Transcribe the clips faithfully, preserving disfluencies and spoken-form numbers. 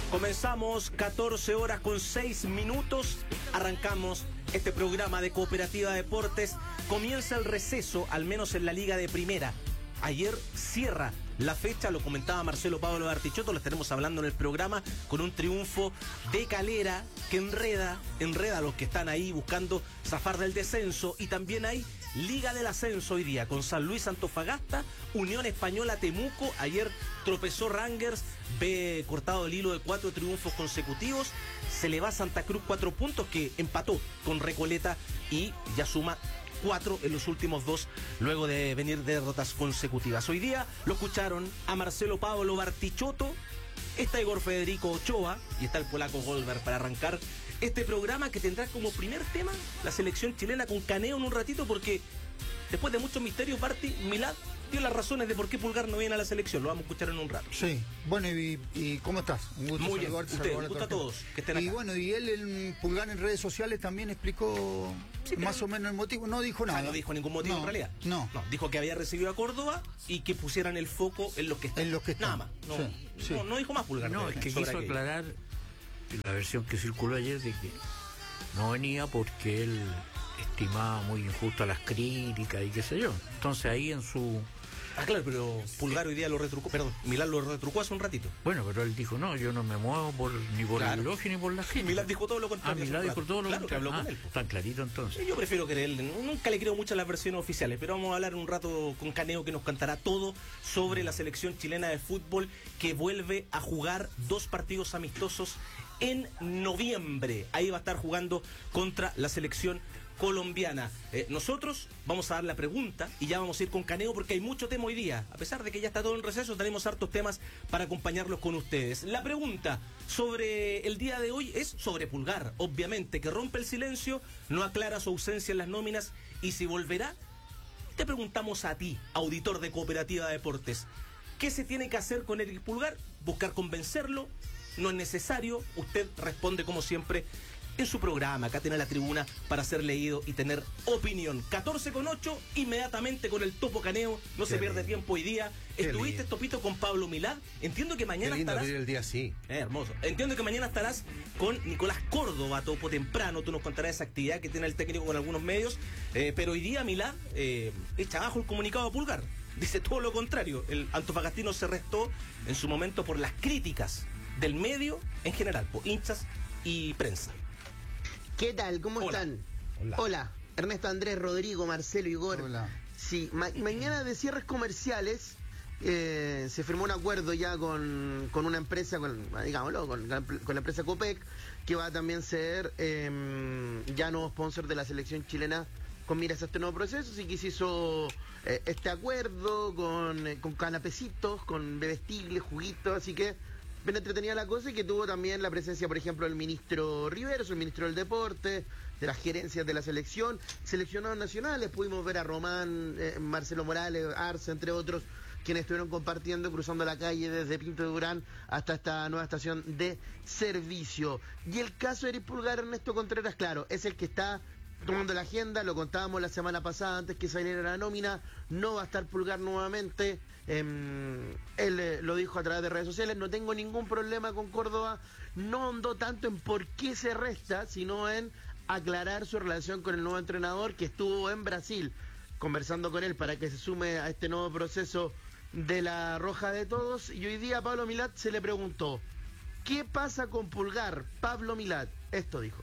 Comenzamos catorce horas con seis minutos. Arrancamos este programa de Cooperativa Deportes. Comienza el receso, al menos en la Liga de Primera. Ayer cierra la fecha, lo comentaba Marcelo Pablo Bartichotto, lo estaremos hablando en el programa, con un triunfo de Calera que enreda, enreda a los que están ahí buscando zafar del descenso. Y también hay Liga del Ascenso hoy día, con San Luis Antofagasta, Unión Española Temuco. Ayer tropezó Rangers, ve cortado el hilo de cuatro triunfos consecutivos. Se le va a Santa Cruz cuatro puntos, que empató con Recoleta y ya suma cuatro en los últimos dos, luego de venir de derrotas consecutivas. Hoy día lo escucharon a Marcelo Pablo Bartichotto, está Igor Federico Ochoa y está el polaco Goldberg para arrancar este programa, que tendrá como primer tema la selección chilena con Caneo en un ratito, porque después de muchos misterios, Barti, Milad dio las razones de por qué Pulgar no viene a la selección. Lo vamos a escuchar en un rato. Sí, bueno, y, y ¿cómo estás? Un gusto. Muy bien, usted, un gusto a todos que estén acá. Y bueno, y él, el Pulgar en redes sociales también explicó sí, más o menos el motivo. No dijo nada. O sea, no dijo ningún motivo no, en realidad. No. no. Dijo que había recibido a Córdoba y que pusieran el foco en los que están. En los que están. Nada más. No, sí, sí. no, no dijo más Pulgar. No, es que quiso aquello. aclarar la versión que circuló ayer de que no venía porque él estimaba muy injustas las críticas y qué sé yo. Entonces ahí en su... Ah, claro, pero Pulgar hoy día lo retrucó, perdón, Milad lo retrucó hace un ratito. Bueno, pero él dijo, no, yo no me muevo por ni por claro. el elogio ni por la gente. Milad dijo todo lo contrario. Ah, Milad dijo todo lo claro, contrario. Que habló ah, con él. Tan clarito entonces. Yo prefiero creerle, nunca le creo mucho a las versiones oficiales, pero vamos a hablar un rato con Caneo, que nos contará todo sobre la selección chilena de fútbol, que vuelve a jugar dos partidos amistosos en noviembre. Ahí va a estar jugando contra la selección colombiana. Eh, nosotros vamos a dar la pregunta y ya vamos a ir con Caneo, porque hay mucho tema hoy día. A pesar de que ya está todo en receso, tenemos hartos temas para acompañarlos con ustedes. La pregunta sobre el día de hoy es sobre Pulgar, obviamente, que rompe el silencio, no aclara su ausencia en las nóminas y si volverá. Te preguntamos a ti, auditor de Cooperativa Deportes, ¿qué se tiene que hacer con Eric Pulgar? ¿Buscar convencerlo? ¿No es necesario? Usted responde como siempre en su programa. Acá tiene la tribuna para ser leído y tener opinión. catorce con ocho, inmediatamente con el Topo Caneo. No Qué se pierde lindo. tiempo hoy día. Qué Estuviste, lindo. Topito, con Pablo Milad. Entiendo que mañana Qué lindo estarás... el día así. Eh, hermoso. Entiendo que mañana estarás con Nicolás Córdoba, Topo, temprano. Tú nos contarás esa actividad que tiene el técnico con algunos medios. Eh, pero hoy día Milad eh, echa abajo el comunicado a Pulgar. Dice todo lo contrario. El antofagastino se restó en su momento por las críticas del medio en general, por hinchas y prensa. ¿Qué tal? ¿Cómo Hola. están? Hola. Hola. Ernesto, Andrés, Rodrigo, Marcelo, Igor. Hola. Sí, ma- mañana de cierres comerciales eh, se firmó un acuerdo ya con, con una empresa, con, digámoslo, con, con la empresa Copec, que va a también ser eh, ya nuevo sponsor de la selección chilena con miras a este nuevo proceso. Así que se hizo eh, este acuerdo con, eh, con canapecitos, con bebestibles, juguitos, así que bien entretenida la cosa, y que tuvo también la presencia, por ejemplo, del ministro Riveros, el ministro del Deporte, de las gerencias de la selección, seleccionados nacionales. Pudimos ver a Román, eh, Marcelo Morales, Arce, entre otros, quienes estuvieron compartiendo, cruzando la calle desde Pinto de Durán hasta esta nueva estación de servicio. Y el caso de Eric Pulgar, Ernesto Contreras, claro, es el que está tomando la agenda. Lo contábamos la semana pasada antes que saliera la nómina. No va a estar Pulgar nuevamente. Eh, él eh, lo dijo a través de redes sociales: no tengo ningún problema con Córdoba. No ahondó tanto en por qué se resta, sino en aclarar su relación con el nuevo entrenador, que estuvo en Brasil conversando con él para que se sume a este nuevo proceso de la Roja de Todos. Y hoy día a Pablo Milad se le preguntó: ¿qué pasa con Pulgar? Pablo Milad, esto dijo.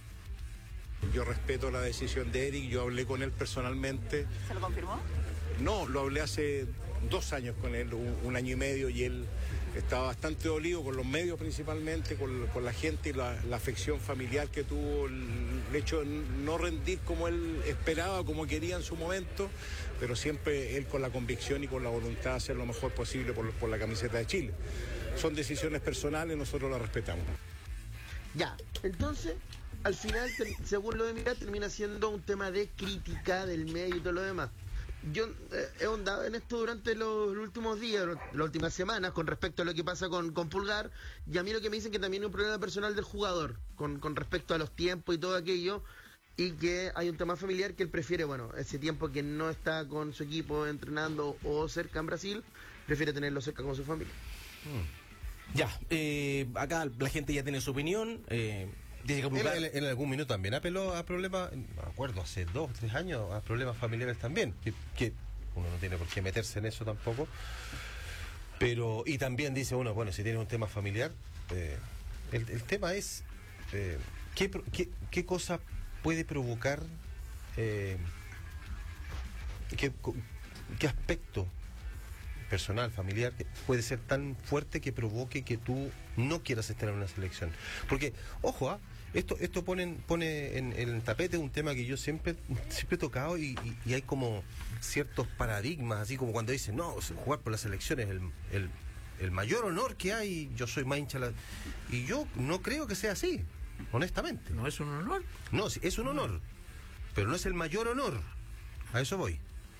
Yo respeto la decisión de Eric, yo hablé con él personalmente. ¿Se lo confirmó? No, lo hablé hace dos años con él, un, un año y medio, y él estaba bastante dolido con los medios principalmente, con, con la gente y la, la afección familiar que tuvo, el, el hecho de no rendir como él esperaba, como quería en su momento, pero siempre él con la convicción y con la voluntad de hacer lo mejor posible por, por la camiseta de Chile. Son decisiones personales, nosotros las respetamos. Ya, entonces, al final, según lo de Milad, termina siendo un tema de crítica del medio y todo lo demás. Yo eh, he ondado en esto durante los, los últimos días, las últimas semanas, con respecto a lo que pasa con, con Pulgar, y a mí lo que me dicen que también hay un problema personal del jugador, con, con respecto a los tiempos y todo aquello, y que hay un tema familiar que él prefiere, bueno, ese tiempo que no está con su equipo entrenando o cerca en Brasil, prefiere tenerlo cerca con su familia. Hmm. Ya, eh, acá la gente ya tiene su opinión. Eh, dice que Él, Pulgar- él- en algún minuto también apeló a problemas, no me acuerdo, hace dos, tres años, a problemas familiares también, que, que uno no tiene por qué meterse en eso tampoco. Pero, y también dice uno, bueno, si tiene un tema familiar, eh, el, el tema es eh, ¿qué, pro- qué, qué cosa puede provocar, eh, qué, co- qué aspecto personal, familiar, que puede ser tan fuerte que provoque que tú no quieras estar en una selección. Porque, ojo, ¿ah? esto esto pone, pone en, en el tapete un tema que yo siempre siempre he tocado y, y- y hay como ciertos paradigmas, así como cuando dicen, no, jugar por la selección es el, el, el mayor honor que hay, yo soy más hincha. la-". Y yo no creo que sea así, honestamente. ¿No es un honor? No, sí, es un honor, pero no es el mayor honor. A eso voy.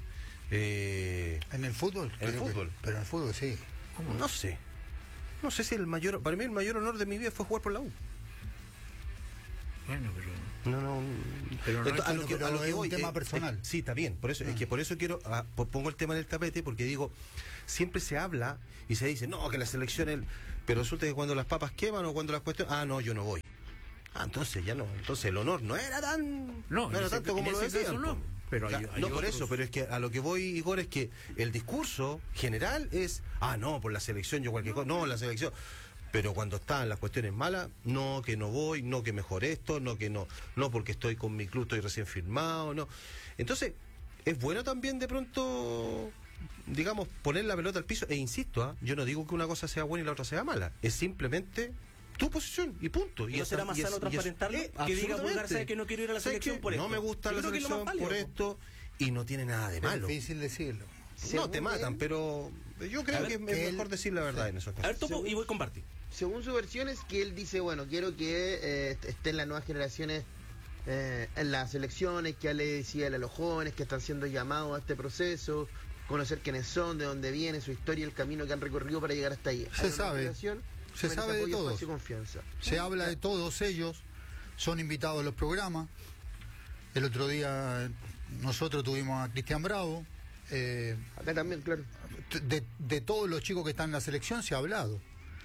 Eh, En el fútbol. En el creo que- fútbol. pero en el fútbol sí. no sé. No sé si el mayor... Para mí el mayor honor de mi vida fue jugar por la U. Bueno, pero... No, no. Pero no Esto- es- a lo que, pero a lo es que un voy, tema eh, personal. eh, sí, está bien. Por eso, es que por eso quiero... ah, po- pongo el tema en el tapete porque digo, siempre se habla y se dice, no, que la selección... El... Pero resulta que cuando las papas queman o cuando las cuestiones... Ah, no, yo no voy. Ah, entonces ya no. Entonces el honor no era tan... No, en era ese- tanto en como lo ese decían. caso no, po. pero O sea, hay- hay no por otros- eso, pero es que a lo que voy, Igor, es que el discurso general es, ah, no, por la selección yo cualquier cosa, no, la selección... Pero cuando están las cuestiones malas, no, que no voy, no, que mejor esto, no, que no, no, porque estoy con mi club, estoy recién firmado, no. Entonces, es bueno también de pronto, digamos, poner la pelota al piso, e insisto, ¿ah? yo no digo que una cosa sea buena y la otra sea mala, es simplemente tu posición y punto. ¿Y no es- será más y es- sano y es- transparentarlo? eh, Que diga Pulgar, absolutamente. ¿sabe que no quiero ir a la ¿Sabe selección qué? por esto? No me gusta Yo la creo que es lo selección más válido, por po. esto, y no tiene nada de Es malo. difícil decirlo. No Según te matan, él- pero yo A creo ver, que es que él- mejor decir la verdad en esos A casos. ver, Topo, y voy con Barty. Según su versión es que él dice, bueno, quiero que eh, estén las nuevas generaciones eh, en las elecciones, que le decía a los jóvenes que están siendo llamados a este proceso, conocer quiénes son, de dónde vienen, su historia, el camino que han recorrido para llegar hasta ahí. Se Hay una sabe. generación, Se merece sabe de apoyo, todos. espacio y confianza. Se habla de todos ellos, son invitados a los programas. El otro día nosotros tuvimos a Cristian Bravo. eh, Acá también, claro. de, de todos los chicos que están en la selección se ha hablado.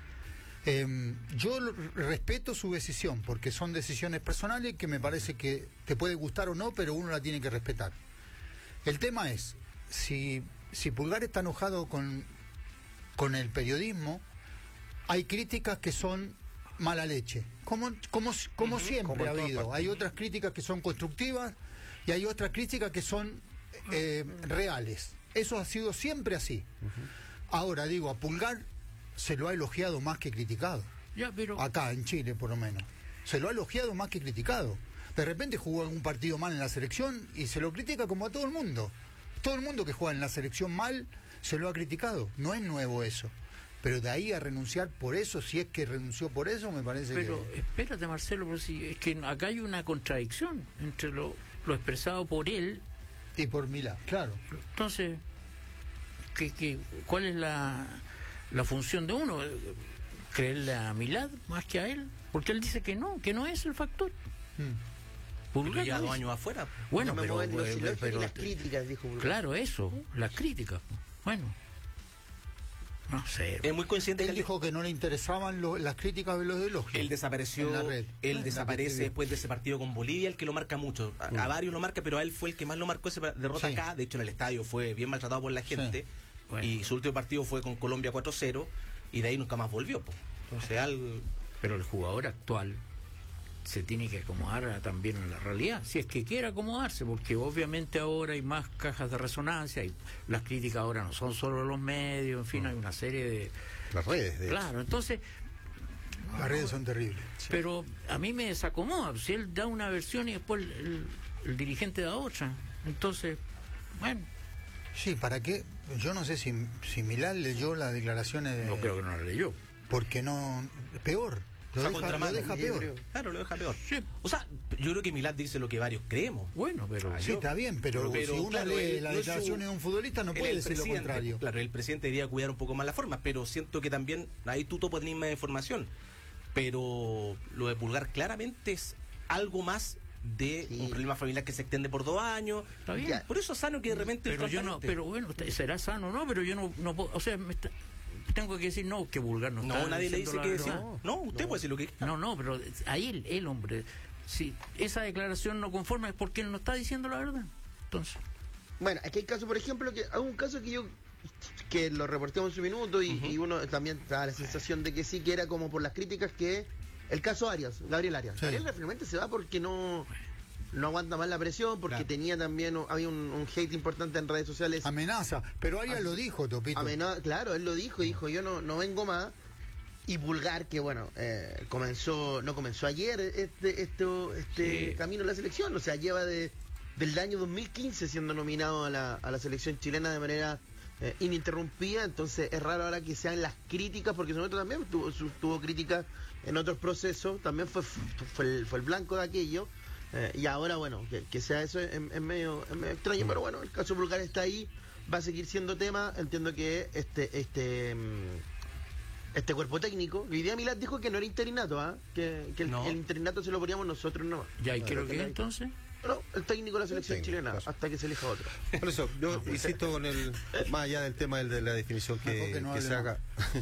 Eh, yo lo- respeto su decisión, porque son decisiones personales que me parece que te puede gustar o no, pero uno la tiene que respetar. El tema es, si, si Pulgar está enojado con, con el periodismo, hay críticas que son mala leche, como, como, como siempre Como en ha todas habido. partes. Hay otras críticas que son constructivas y hay otras críticas que son eh, reales. Eso ha sido siempre así. Ahora digo, a Pulgar se lo ha elogiado más que criticado. Ya, pero... Acá, en Chile, por lo menos. Se lo ha elogiado más que criticado. De repente jugó algún partido mal en la selección y se lo critica como a todo el mundo. Todo el mundo que juega en la selección mal se lo ha criticado. No es nuevo eso. Pero de ahí a renunciar por eso, si es que renunció por eso, me parece Pero que... espérate, Marcelo, pero si es que acá hay una contradicción entre lo, lo expresado por él. Y por Milán, claro. Entonces, ¿qué, qué, ¿cuál es la, la función de uno? ¿Creerle a Milad más que a él? Porque él dice que no, que no es el factor. Mm. Pulgar Pero ya no dos dice. años afuera. Bueno, No me pero, mueven los eh, elogios pero- y las críticas, dijo Pulgar. claro, eso, las críticas. Bueno, no sé. Es muy consciente Él que él, dijo que no le interesaban lo- las críticas de los elogios. él desapareció, En la red. él En desaparece la red. después de ese partido con Bolivia, el que lo marca mucho. A, a varios lo marca, pero a él fue el que más lo marcó esa derrota Sí. acá. De hecho, en el estadio fue bien maltratado por la gente. Bueno. Y su último partido fue con Colombia cuatro cero. Y de ahí nunca más volvió. Po. Entonces, algo... Pero el jugador actual se tiene que acomodar a- también a la realidad, si es que quiere acomodarse, porque obviamente ahora hay más cajas de resonancia y las críticas ahora no son solo los medios, en fin, hay una serie de... Las redes, de Claro, entonces, Las redes son terribles. pero a mí me desacomoda, si él da una versión y después el, el- el dirigente da otra, entonces, bueno, Sí, ¿para qué? Yo no sé si, si Milán leyó las declaraciones de... no creo que no la leyó. Porque no... Peor. Lo Esa deja, lo contramano, deja sí, peor. creo. Claro, lo deja peor. Sí. O sea, yo creo que Milad dice lo que varios creemos. Bueno, pero... Sí, está bien, pero, Pero, si uno claro, lee él las no es declaraciones su- de un futbolista no Él puede es el decir lo presidente. contrario. Claro, el presidente debería cuidar un poco más la forma, pero siento que también ahí tú topas tener más información. Pero lo de Pulgar claramente es algo más de Sí. un problema familiar que se extiende por dos años. Está bien. Ya. Por eso es sano que de repente... Pero yo no, transparente. pero bueno, usted- será sano o no, pero yo no, no puedo, o sea, me está- tengo que decir no, que vulgar no, No, está nadie le dice diciendo que la decir. verdad. No, usted puede decir lo que quiera. No, no, pero ahí el, el hombre, si esa declaración no conforma es porque él no está diciendo la verdad. Entonces, Bueno, aquí hay casos, por ejemplo, que hay un caso que yo que lo reportemos en su minuto y, uh-huh. y uno también da la sensación de que sí, que era como por las críticas que el caso Arias, Gabriel Arias. Sí. Gabriel finalmente se va porque no no aguanta más la presión, porque claro. tenía también, había un, un hate importante en redes sociales. Amenaza, pero Arias ah, lo dijo, Topito. Amena- claro, él lo dijo, dijo, yo no, no vengo más. Y Pulgar, que bueno, eh, comenzó, no comenzó ayer este, este, este sí. camino de la selección, o sea, lleva de del año dos mil quince siendo nominado a la, a la selección chilena de manera eh, ininterrumpida, entonces es raro ahora que sean las críticas, porque nosotros también tuvo, su, tuvo críticas en otros procesos, también fue, fue, el, fue el blanco de aquello, eh, y ahora bueno, que, que sea eso es, es, medio, es medio extraño, pero bueno, el caso Pulgar está ahí, va a seguir siendo tema, entiendo que este este este cuerpo técnico, hoy día Milad dijo que no era interinato, ¿eh? que, que el, no. el interinato se lo poníamos nosotros no. ¿Ya y creo que, que entonces? No, el técnico de la selección técnico, chilena, claro. hasta que se elija otro. Por eso, yo no, insisto con el, más allá del tema del, de la definición que, que, no que se haga,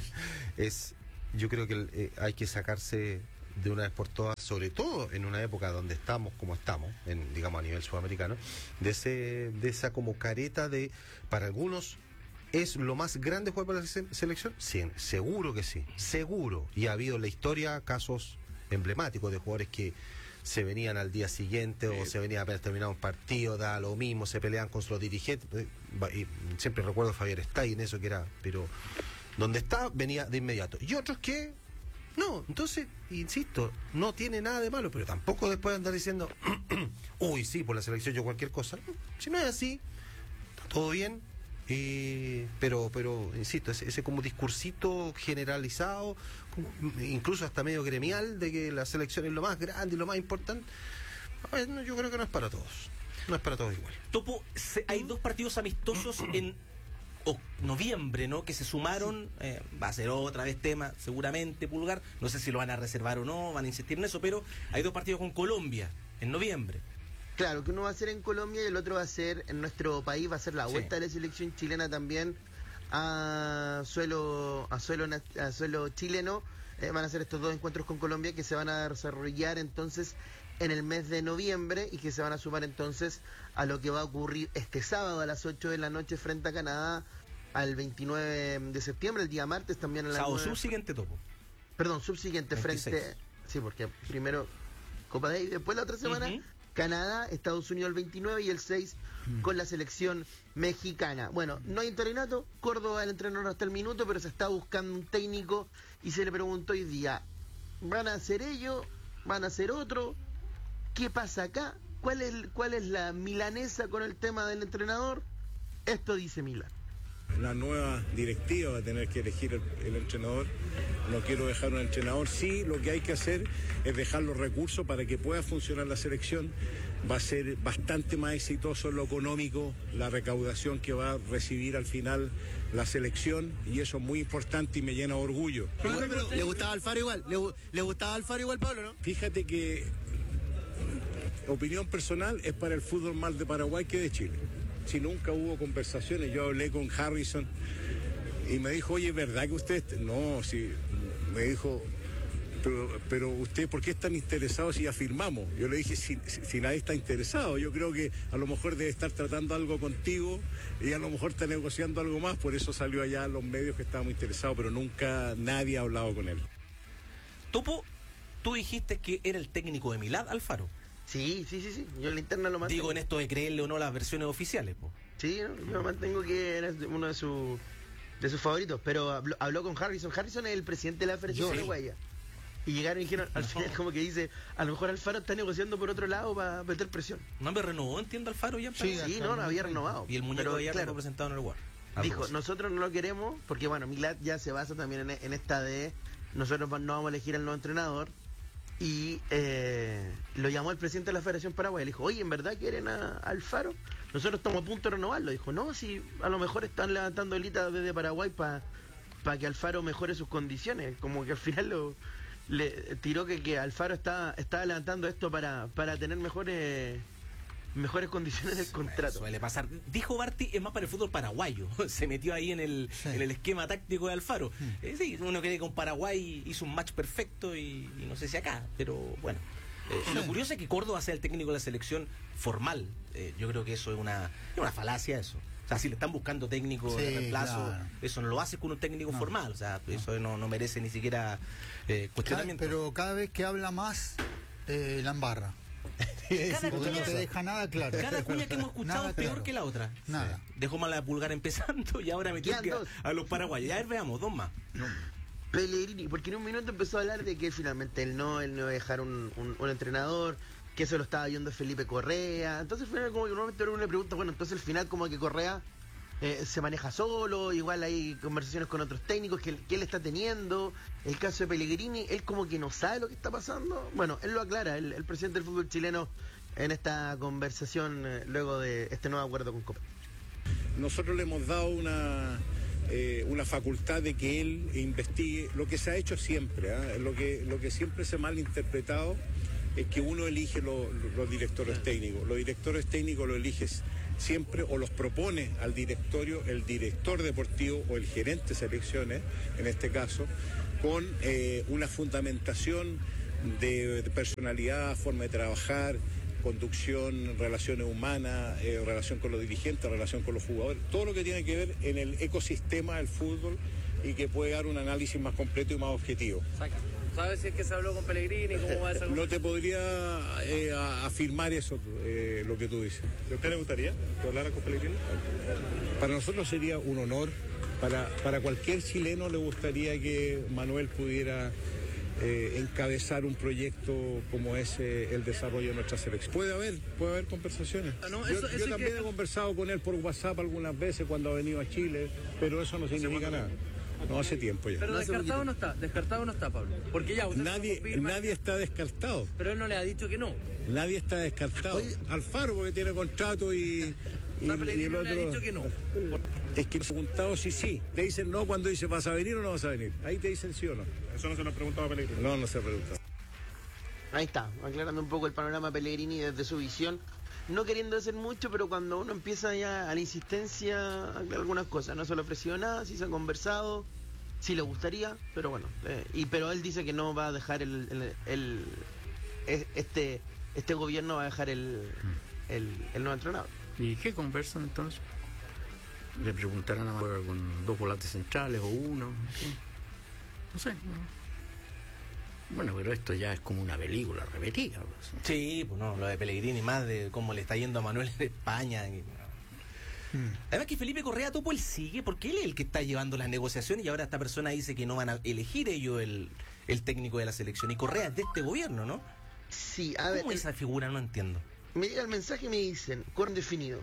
es, yo creo que eh, hay que sacarse de una vez por todas, sobre todo en una época donde estamos como estamos, en, digamos a nivel sudamericano, de ese, de esa como careta de, para algunos, ¿es lo más grande jugar para la selección? Sí, seguro que sí, seguro. Y ha habido en la historia casos emblemáticos de jugadores que se venían al día siguiente o se venían apenas terminado un partido, da lo mismo, se peleaban con sus dirigentes. Y siempre recuerdo a Javier Stein, eso que era, pero donde está venía de inmediato. Y otros que no, entonces, insisto, no tiene nada de malo, pero tampoco después de andar diciendo, uy, sí, por la selección yo cualquier cosa. Si no es así, está todo bien. Eh, pero, pero insisto, ese, ese como discursito generalizado, incluso hasta medio gremial, de que la selección es lo más grande y lo más importante, no, yo creo que no es para todos. No es para todos igual. Topo, se, hay dos partidos amistosos en o, noviembre, ¿no? Que se sumaron, eh, va a ser otra vez tema, seguramente, Pulgar. No sé si lo van a reservar o no, van a insistir en eso, pero hay dos partidos con Colombia en noviembre. Claro, que uno va a ser en Colombia y el otro va a ser en nuestro país, va a ser la vuelta sí. de la selección chilena también a suelo a suelo, a suelo chileno. Eh, van a ser estos dos encuentros con Colombia que se van a desarrollar entonces en el mes de noviembre y que se van a sumar entonces a lo que va a ocurrir este sábado a las ocho de la noche frente a Canadá, al veintinueve de septiembre, el día martes también a las sábado subsiguiente, Topo. Perdón, subsiguiente veintiséis. Frente... Sí, porque primero Copa Davis, después la otra semana... Uh-huh. Canadá, Estados Unidos el veintinueve y el seis mm. con la selección mexicana. Bueno, no hay interinato, Córdoba el entrenador hasta el minuto, pero se está buscando un técnico y se le preguntó hoy día, ¿van a hacer ellos? ¿Van a hacer otro? ¿Qué pasa acá? ¿Cuál es, cuál es la milanesa con el tema del entrenador? Esto dice Milán. La nueva directiva va a tener que elegir el, el entrenador. No quiero dejar un entrenador. Sí, lo que hay que hacer es dejar los recursos para que pueda funcionar la selección. Va a ser bastante más exitoso en lo económico, la recaudación que va a recibir al final la selección, y eso es muy importante y me llena de orgullo. Pero, pero, ¿le gustaba Alfaro igual? ¿Le, le gustaba Alfaro igual, Pablo, no? Fíjate que, opinión personal, es para el fútbol más de Paraguay que de Chile. Si nunca hubo conversaciones, yo hablé con Harrison y me dijo, oye, ¿verdad que usted...? No, sí, me dijo, pero, pero usted, ¿por qué están interesados si ya firmamos? Yo le dije, si, si, si nadie está interesado, yo creo que a lo mejor debe estar tratando algo contigo y a lo mejor está negociando algo más, por eso salió allá a los medios que estábamos interesados, pero nunca nadie ha hablado con él. Topo, tú dijiste que era el técnico de Milad, Alfaro. Sí, sí, sí, sí. Yo en la interna lo mantengo. Digo, en esto de creerle o no las versiones oficiales, po. Sí, ¿no? Yo mantengo que era uno de sus de sus favoritos, pero habló, habló con Harrison. Harrison es el presidente de la Federación Paraguaya. Y llegaron y dijeron, al final como que dice, a lo mejor Alfaro está negociando por otro lado para meter presión. No me renovó, entiendo, Alfaro ya. Sí, sí, no, no había renovado. Y el muñeco ya claro, presentado en el lugar. Dijo, nosotros no lo queremos, porque bueno, Milad ya se basa también en, en esta de, nosotros no vamos a elegir al nuevo entrenador. Y eh, lo llamó el presidente de la Federación Paraguaya. Le dijo, oye, ¿en verdad quieren a, a Alfaro? Nosotros estamos a punto de renovarlo. Dijo, no, si a lo mejor están levantando elita desde Paraguay para pa que Alfaro mejore sus condiciones. Como que al final lo le tiró que, que Alfaro está, está levantando esto para, para tener mejores mejores condiciones del contrato. Suele pasar. Dijo Barty, es más para el fútbol paraguayo. Se metió ahí en el, Sí. en el esquema táctico de Alfaro. Eh, sí, uno cree que con Paraguay hizo un match perfecto y, y no sé si acá, pero bueno. Eh, Sí. Lo curioso es que Córdoba sea el técnico de la selección formal. Eh, yo creo que eso es una, es una falacia eso. O sea, si le están buscando técnico de Sí, reemplazo, claro. eso no lo hace con un técnico No. formal. O sea, eso no, no merece ni siquiera eh, Cada- cuestionamiento. pero cada vez que habla más, eh, la embarra. Cada Porque no cuña- te deja nada claro. Cada cuña que hemos escuchado Nada es peor claro. que la otra. Nada. Sí. Dejó mal la pulgar empezando y ahora metió Quedan que a, dos. a los paraguayos. Ya, a ver, veamos, dos más. Pellegrini, porque en un minuto empezó a hablar de que finalmente él no, él no iba a dejar un, un, un entrenador, que eso lo estaba viendo Felipe Correa. Entonces al final como que normalmente uno le pregunta, bueno, entonces al final como que Correa eh, se maneja solo, igual hay conversaciones con otros técnicos que, él- que él está teniendo. El caso de Pellegrini, él como que no sabe lo que está pasando. Bueno, él lo aclara, el, el presidente del fútbol chileno en esta conversación eh, luego de este nuevo acuerdo con Copa. Nosotros le hemos dado una, eh, una facultad de que él investigue lo que se ha hecho siempre, ¿ah? lo que lo que siempre se ha malinterpretado es que uno elige lo- lo- los directores técnicos. Los directores técnicos lo eliges siempre o los propone al directorio el director deportivo o el gerente de selecciones, en este caso, con eh, una fundamentación de, de personalidad, forma de trabajar, conducción, relaciones humanas, eh, relación con los dirigentes, relación con los jugadores, todo lo que tiene que ver en el ecosistema del fútbol y que puede dar un análisis más completo y más objetivo. ¿Sabes si es que se habló con Pellegrini? ¿Cómo va esa No te podría eh, a- afirmar eso, eh, lo que tú dices. ¿A usted le gustaría que hablara con Pellegrini? Para nosotros sería un honor, para, para cualquier chileno le gustaría que Manuel pudiera eh, encabezar un proyecto como es eh, el desarrollo de nuestra selección. Puede haber, puede haber conversaciones. Ah, no, yo eso- yo eso también que- he conversado con él por WhatsApp algunas veces cuando ha venido a Chile, pero eso no significa nada. No hace tiempo ya. Pero descartado no está, descartado no está, Pablo. Porque ya usted Nadie, confirma- nadie está descartado. Pero él no le ha dicho que no. Nadie está descartado. Alfaro porque tiene contrato y, y, No, Pellegrini y el no le ha otro- dicho que no. Es que me han preguntado si sí. Te dicen no cuando dice vas a venir o no vas a venir. Ahí te dicen sí o no. Eso no se lo preguntaba a Pellegrini. No, no se pregunta. Ahí está, aclarando un poco el panorama Pellegrini desde su visión, no queriendo hacer mucho, pero cuando uno empieza ya a la insistencia, aclara algunas cosas. No se le ha ofrecido nada, sí se ha conversado, sí le gustaría, pero bueno, eh, y pero él dice que no va a dejar el, el, el- es- este este gobierno va a dejar el, el, el nuevo entrenador. ¿Y qué conversan entonces? Le preguntarán a Manuel con dos volantes centrales o uno. ¿sí? No sé. no. Bueno, pero esto ya es como una película repetida. pues. Sí, pues no, lo de Pellegrini, más de cómo le está yendo a Manuel en España. y- Además que Felipe Correa Topo él sigue, porque él es el que está llevando las negociaciones y ahora esta persona dice que no van a elegir ellos el, el técnico de la selección. Y Correa es de este gobierno, ¿no? Sí, a ver, ¿Cómo esa figura? No entiendo. me llega el mensaje y me dicen, cuerno definido.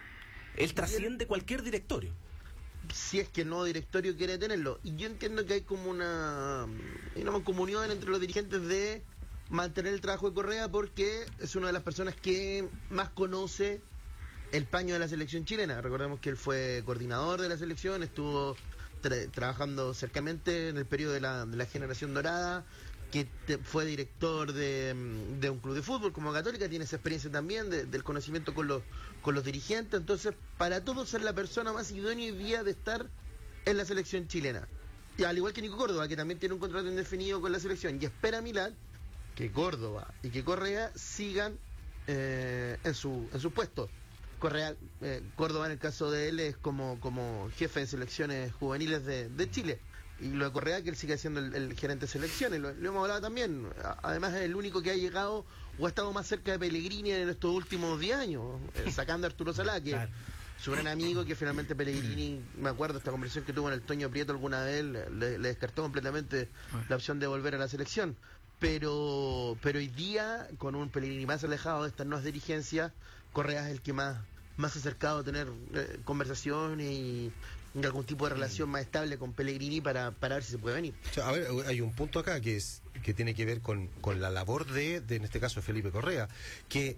Él trasciende cualquier directorio. Si es que el nuevo directorio quiere tenerlo. Y yo entiendo que hay como una, hay una comunión entre los dirigentes de mantener el trabajo de Correa porque es una de las personas que más conoce el paño de la selección chilena. Recordemos que él fue coordinador de la selección, estuvo tra- trabajando cercamente en el periodo de la, de la generación dorada, que te- fue director de, mm, de un club de fútbol como Católica, tiene esa experiencia también de- del conocimiento con los, con los dirigentes. Entonces, para todos es la persona más idónea hoy día de estar en la selección chilena. Y al igual que Nico Córdoba, que también tiene un contrato indefinido con la selección, y espera Milán que Córdoba y que Correa sigan eh, en su en sus puestos. Correa, eh, Córdoba en el caso de él es como, como jefe de selecciones juveniles de, de Chile. Y lo de Correa, que él sigue siendo el, el gerente de selecciones, lo, lo hemos hablado también. A- Además es el único que ha llegado o ha estado más cerca de Pellegrini en estos últimos diez años, eh, sacando a Arturo Salá, que Claro. su gran amigo, que finalmente Pellegrini, me acuerdo esta conversación que tuvo en el Toño Prieto alguna vez, le, le descartó completamente la opción de volver a la selección. Pero, pero hoy día, con un Pellegrini más alejado de estas nuevas dirigencias, Correa es el que más, más acercado a tener eh, conversaciones y, y algún tipo de relación más estable con Pellegrini para, para ver si se puede venir. O sea, a ver, hay un punto acá que es que tiene que ver con, con la labor de, de, en este caso, Felipe Correa, que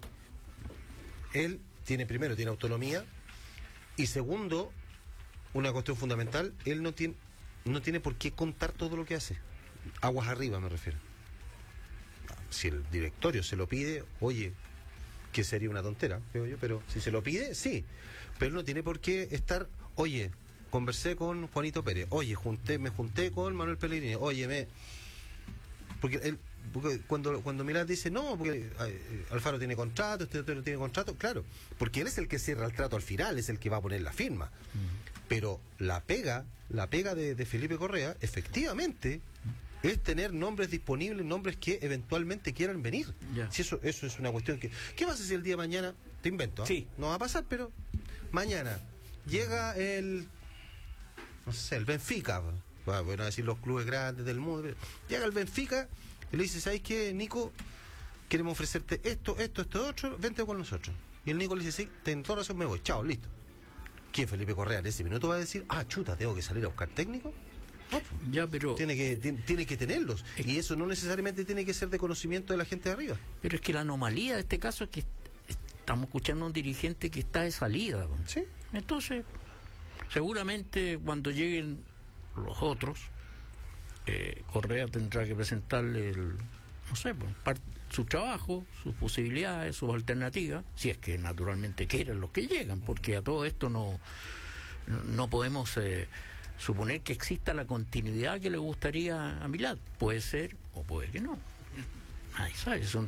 él tiene, primero, tiene autonomía, y segundo, una cuestión fundamental, él no tiene, no tiene por qué contar todo lo que hace. Aguas arriba, me refiero. Si el directorio se lo pide, oye, que sería una tontera, creo yo, pero si se lo pide, sí. Pero no tiene por qué estar, oye, conversé con Juanito Pérez, oye, junté, me junté con Manuel Pellegrini, oye, me... Porque, él, porque cuando, cuando Milad dice, no, porque eh, Alfaro tiene contrato, este otro no tiene contrato, claro, porque él es el que cierra el trato al final, es el que va a poner la firma. Mm. Pero la pega, la pega de, de Felipe Correa, efectivamente, es tener nombres disponibles, nombres que eventualmente quieran venir. Yeah. Si eso, eso es una cuestión que... ¿Qué pasa si el día de mañana, te invento, ¿eh? Sí. No va a pasar, pero mañana llega el... no sé, el Benfica, bueno, bueno, a decir los clubes grandes del mundo, llega el Benfica y le dice, ¿sabes qué, Nico? Queremos ofrecerte esto, esto, esto, otro, vente con nosotros. Y el Nico le dice, sí, ten toda razón, me voy, chao, listo. ¿Quién? Felipe Correa en ese minuto va a decir, ah, chuta, tengo que salir a buscar técnico. No, ya, pero tiene que tiene, tiene que tenerlos, es, y eso no necesariamente tiene que ser de conocimiento de la gente de arriba. Pero es que la anomalía de este caso es que estamos escuchando a un dirigente que está de salida. Sí. Entonces, seguramente cuando lleguen los otros, eh, Correa tendrá que presentarle el, no sé, pues, part, su trabajo, sus posibilidades, sus alternativas, si es que naturalmente quieren los que llegan, porque a todo esto no, no podemos eh, suponer que exista la continuidad que le gustaría a Milad. Puede ser o puede que no. Nadie sabe, son